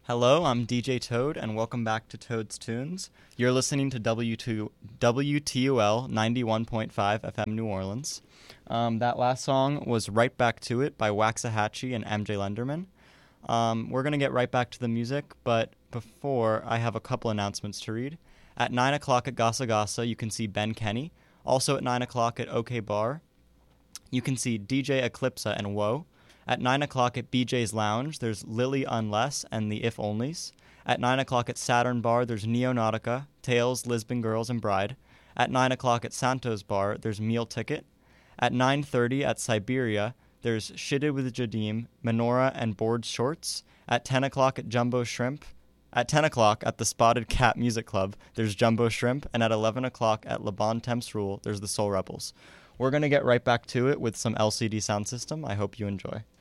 Hello, I'm DJ Toad, and welcome back to Toad's Tunes. You're listening to WTUL 91.5 FM New Orleans. That last song was Right Back to It by Waxahachie and MJ Lenderman. We're going to get right back to the music, but before, I have a couple announcements to read. At 9 o'clock at Gasa Gasa, you can see Ben Kenny. Also at 9 o'clock at OK Bar, you can see DJ Eclipse and Woe. At 9 o'clock at BJ's Lounge, there's Lily Unless and the If Onlys. At 9 o'clock at Saturn Bar, there's Neonautica, Tales, Lisbon Girls, and Bride. At 9 o'clock at Santos Bar, there's Meal Ticket. At 9:30 at Siberia, there's Shitted with Jadim, Menorah, and Board Shorts. At 10 o'clock at Jumbo Shrimp. At 10 o'clock at the Spotted Cat Music Club, there's Jumbo Shrimp. And at 11 o'clock at Le Bon Temps Rule, there's the Soul Rebels. We're going to get right back to it with some LCD Sound System. I hope you enjoy.